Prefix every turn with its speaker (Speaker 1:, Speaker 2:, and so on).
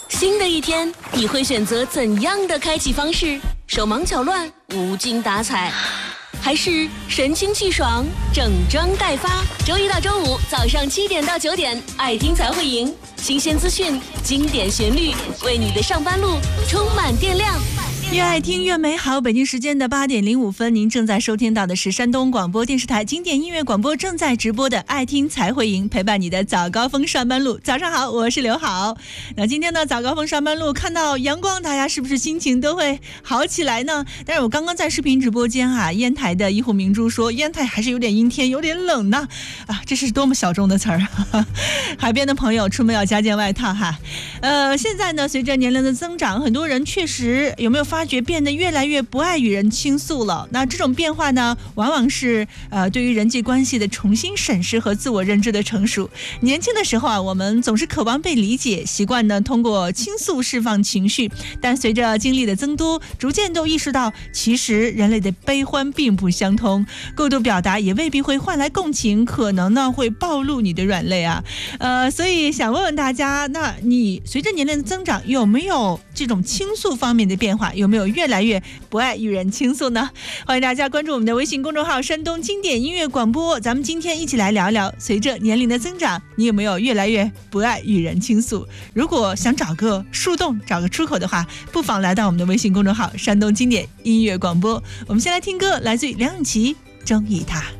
Speaker 1: 新的一天，你会选择怎样的开启方式？手忙脚乱、无精打采，还是神清气爽、整装待发？周一到周五早上7点到9点，爱听才会赢，新鲜资讯、经典旋律，为你的上班路充满电量。
Speaker 2: 越爱听越美好。北京时间的8点05分，您正在收听到的是山东广播电视台经典音乐广播正在直播的爱听才会赢，陪伴你的早高峰上班路。早上好，我是刘好。那今天呢，早高峰上班路看到阳光，大家是不是心情都会好起来呢？但是我刚刚在视频直播间烟台的一户明珠说，烟台还是有点阴天，有点冷呢。这是多么小众的词儿。海边的朋友出门要加件外套哈。现在呢，随着年龄的增长，很多人确实有没有发觉变得越来越不爱与人倾诉了。那这种变化呢，往往是对于人际关系的重新审视和自我认知的成熟。年轻的时候我们总是渴望被理解，习惯呢通过倾诉释放情绪，但随着经历的增多，逐渐都意识到，其实人类的悲欢并不相通，过度表达也未必会换来共情，可能呢会暴露你的软肋啊。所以想问问大家，那你随着年龄的增长，有没有这种倾诉方面的变化？有没有越来越不爱与人倾诉呢？欢迎大家关注我们的微信公众号山东经典音乐广播，咱们今天一起来聊聊，随着年龄的增长，你有没有越来越不爱与人倾诉？如果想找个树洞，找个出口的话，不妨来到我们的微信公众号山东经典音乐广播。我们先来听歌，来自于梁咏琪《中意他》。